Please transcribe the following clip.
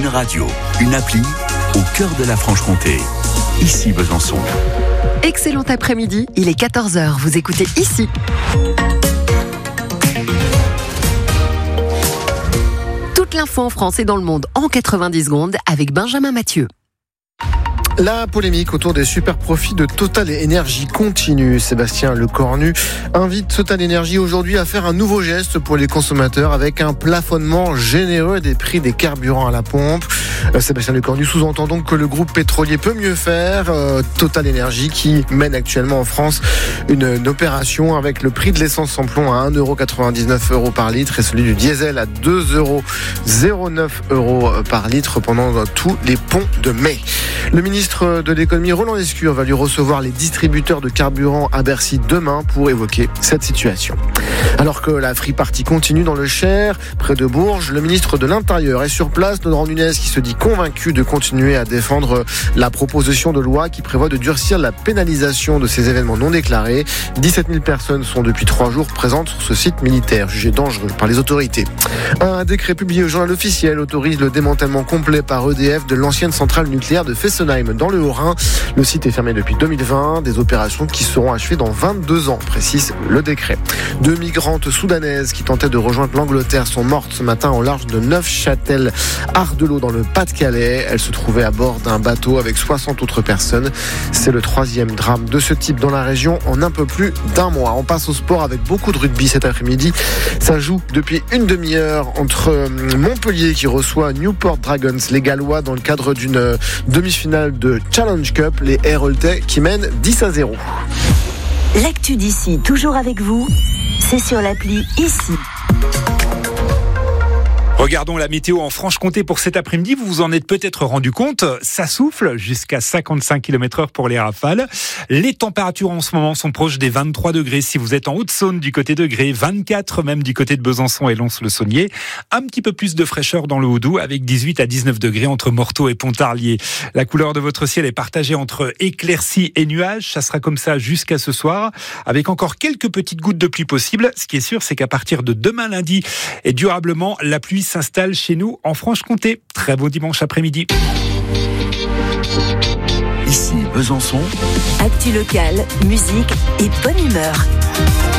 Radio, une appli au cœur de la Franche-Comté. Ici Besançon. Excellent après-midi, il est 14h, vous écoutez ici. Toute l'info en France et dans le monde en 90 secondes avec Benjamin Mathieu. La polémique autour des super profits de Total Énergie continue. Sébastien Lecornu invite Total Énergie aujourd'hui à faire un nouveau geste pour les consommateurs avec un plafonnement généreux des prix des carburants à la pompe. Sébastien Lecornu sous-entend donc que le groupe pétrolier peut mieux faire. Total Énergie qui mène actuellement en France une opération avec le prix de l'essence sans plomb à 1,99 € par litre et celui du diesel à 2,09 € par litre pendant tous les ponts de mai. Le ministre de l'économie Roland Lescure va lui recevoir les distributeurs de carburant à Bercy demain pour évoquer cette situation. Alors que la free party continue dans le Cher, près de Bourges, le ministre de l'Intérieur est sur place, Laurent Nunez, qui se dit convaincu de continuer à défendre la proposition de loi qui prévoit de durcir la pénalisation de ces événements non déclarés. 17 000 personnes sont depuis 3 jours présentes sur ce site militaire, jugé dangereux par les autorités. Un décret publié au journal officiel autorise le démantèlement complet par EDF de l'ancienne centrale nucléaire de Fessenheim dans le Haut-Rhin. Le site est fermé depuis 2020, des opérations qui seront achevées dans 22 ans, précise le décret. 2 migrantes soudanaises qui tentaient de rejoindre l'Angleterre sont mortes ce matin au large de Neufchâtel-Ardelot dans le Pas-de-Calais. Elles se trouvaient à bord d'un bateau avec 60 autres personnes. C'est le 3e drame de ce type dans la région en un peu plus d'1 mois. On passe au sport avec beaucoup de rugby cet après-midi. Ça joue depuis une demi-heure entre Montpellier qui reçoit Newport Dragons, les Gallois, dans le cadre d'une demi-finale de Challenge Cup, les Héraultais qui mènent 10-0. L'actu d'ici, toujours avec vous, c'est sur l'appli ici. Regardons la météo en Franche-Comté pour cet après-midi. Vous vous en êtes peut-être rendu compte. Ça souffle jusqu'à 55 km/h pour les rafales. Les températures en ce moment sont proches des 23 degrés si vous êtes en Haute-Saône du côté de Grès, 24 même du côté de Besançon et Lons-le-Saunier. Un petit peu plus de fraîcheur dans le Haut-Doubs avec 18 à 19 degrés entre Morteau et Pontarlier. La couleur de votre ciel est partagée entre éclaircies et nuages. Ça sera comme ça jusqu'à ce soir avec encore quelques petites gouttes de pluie possibles. Ce qui est sûr, c'est qu'à partir de demain lundi et durablement, la pluie s'installe chez nous en Franche-Comté. Très beau dimanche après-midi. Ici Besançon. Actu locale, musique et bonne humeur.